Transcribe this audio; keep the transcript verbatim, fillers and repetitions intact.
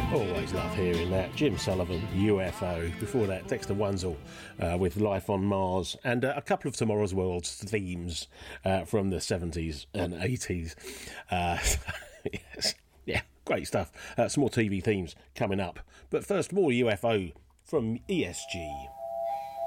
Always love hearing that. Jim Sullivan, U F O. Before that, Dexter Wunzel uh, with Life on Mars. And uh, a couple of Tomorrow's World's themes uh, from the seventies and eighties. Uh, yes, yeah, great stuff. Uh, some more T V themes coming up. But first, more U F O from E S G.